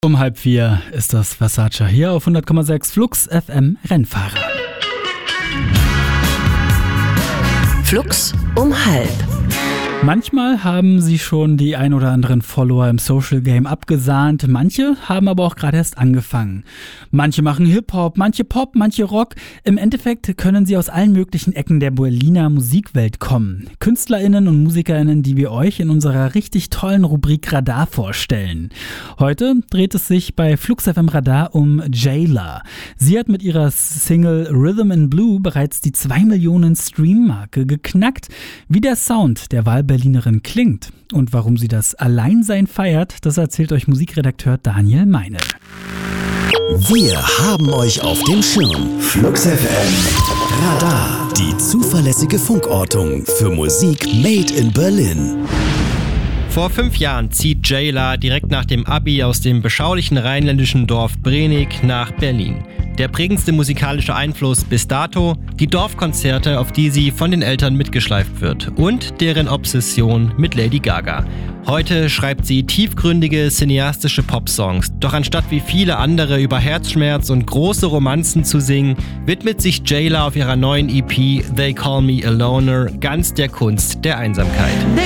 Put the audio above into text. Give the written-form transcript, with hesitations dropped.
Um 3:30 ist das Versace hier auf 100,6 Flux FM Rennfahrer. Flux um 3:30. Manchmal haben sie schon die ein oder anderen Follower im Social Game abgesahnt, manche haben aber auch gerade erst angefangen. Manche machen Hip-Hop, manche Pop, manche Rock. Im Endeffekt können sie aus allen möglichen Ecken der Berliner Musikwelt kommen. KünstlerInnen und MusikerInnen, die wir euch in unserer richtig tollen Rubrik Radar vorstellen. Heute dreht es sich bei Flux FM Radar um Jayla. Sie hat mit ihrer Single Rhythm in Blue bereits die 2 Millionen Stream-Marke geknackt. Wie der Sound der Wahlberlinerin klingt und warum sie das Alleinsein feiert, das erzählt euch Musikredakteur Daniel Meine. Wir haben euch auf dem Schirm. Flux FM Radar. Die zuverlässige Funkortung für Musik made in Berlin. Vor 5 Jahren zieht Jayla direkt nach dem Abi aus dem beschaulichen rheinländischen Dorf Brenig nach Berlin. Der prägendste musikalische Einfluss bis dato, die Dorfkonzerte, auf die sie von den Eltern mitgeschleift wird und deren Obsession mit Lady Gaga. Heute schreibt sie tiefgründige, cineastische Popsongs. Doch anstatt wie viele andere über Herzschmerz und große Romanzen zu singen, widmet sich Jayla auf ihrer neuen EP They Call Me a Loner ganz der Kunst der Einsamkeit.